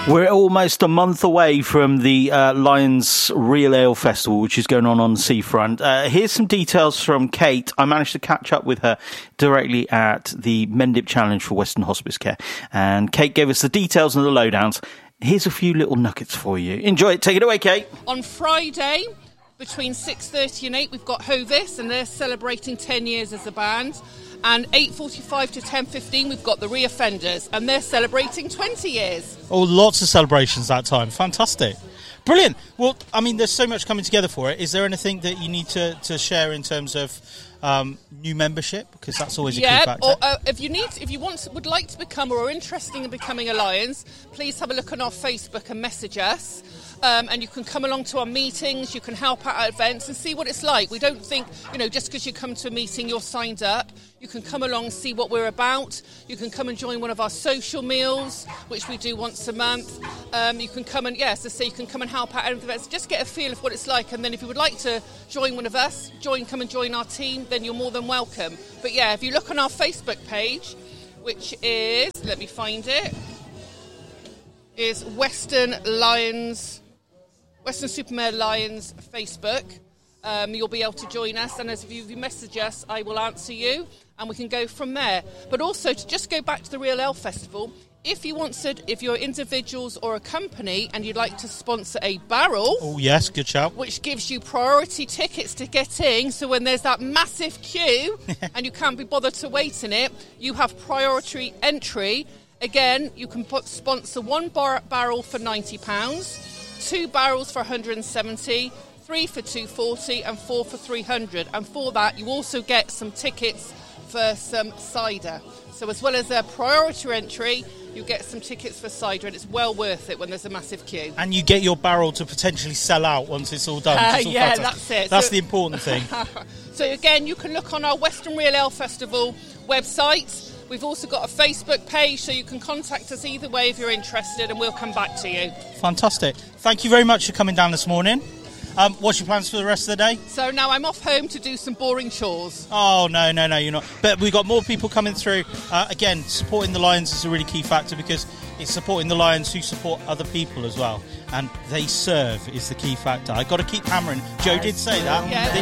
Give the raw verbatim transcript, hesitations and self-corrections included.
We're almost a month away from the uh, Lions Real Ale Festival, which is going on on the seafront. Uh, here's some details from Kate. I managed to catch up with her directly at the Mendip Challenge for Western Hospice Care. And Kate gave us the details and the lowdowns. Here's a few little nuggets for you. Enjoy it. Take it away, Kate. On Friday, between six thirty and eight, we've got Hovis, and they're celebrating ten years as a band. And eight forty-five to ten fifteen, we've got the Reoffenders, and they're celebrating twenty years. Oh, lots of celebrations that time. Fantastic. Brilliant. Well, I mean, there's so much coming together for it. Is there anything that you need to, to share in terms of um, new membership? Because that's always a yeah, key factor. Or uh, if you need, if you want, would like to become or are interested in becoming a Lions, please have a look on our Facebook and message us. Um, and you can come along to our meetings, you can help out at events and see what it's like. We don't think, you know, just because you come to a meeting, you're signed up. You can come along and see what we're about. You can come and join one of our social meals, which we do once a month. Um, you can come and, yes, as I say, you can come and help out at events. Just get a feel of what it's like. And then if you would like to join one of us, join, come and join our team, then you're more than welcome. But yeah, if you look on our Facebook page, which is, let me find it, is Western Lions... Western Supermare Lions Facebook. Um, you'll be able to join us, and as if you message us, I will answer you, and we can go from there. But also, to just go back to the Real Ale Festival, if you want to, if you're individuals or a company and you'd like to sponsor a barrel, oh yes, good shout, which gives you priority tickets to get in, so when there's that massive queue and you can't be bothered to wait in it, you have priority entry. Again, you can put, sponsor one bar- barrel for ninety pounds. Two barrels for one hundred seventy, three for two hundred forty, and four for three hundred. And for that, you also get some tickets for some cider. So as well as a priority entry, you get some tickets for cider, and it's well worth it when there's a massive queue. And you get your barrel to potentially sell out once it's all done. Uh, it's all yeah, fantastic. that's it. That's so, the important thing. So again, you can look on our Western Real Ale Festival website. We've also got a Facebook page, so you can contact us either way if you're interested, and we'll come back to you. Fantastic. Thank you very much for coming down this morning. Um, what's your plans for the rest of the day? So now I'm off home to do some boring chores. Oh, no, no, no, you're not. But we've got more people coming through. Uh, again, supporting the Lions is a really key factor because it's supporting the Lions who support other people as well. And they serve is the key factor. I've got to keep hammering. Joe did say that. Yeah. This